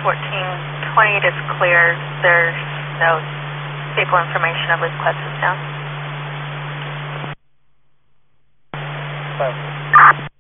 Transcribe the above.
1420, it is clear. There's no vehicle information. I believe Quest is down.